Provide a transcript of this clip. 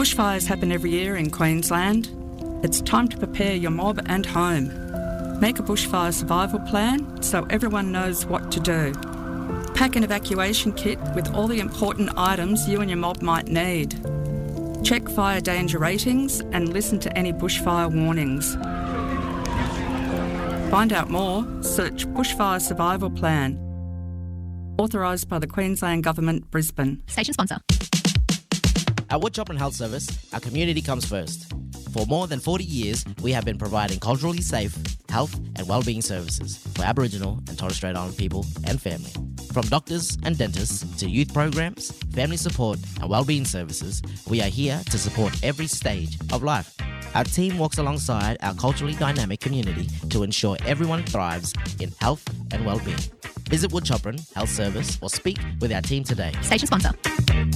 Bushfires happen every year in Queensland. It's time to prepare your mob and home. Make a bushfire survival plan so everyone knows what to do. Pack an evacuation kit with all the important items you and your mob might need. Check fire danger ratings and listen to any bushfire warnings. Find out more, search Bushfire Survival Plan. Authorised by the Queensland Government, Brisbane. Station sponsor. At Wood Chopper Health Service, our community comes first. For more than 40 years, we have been providing culturally safe health and wellbeing services for Aboriginal and Torres Strait Islander people and family. From doctors and dentists to youth programs, family support and wellbeing services, we are here to support every stage of life. Our team walks alongside our culturally dynamic community to ensure everyone thrives in health and wellbeing. Visit Wood Chopper Health Service or speak with our team today. Station sponsor.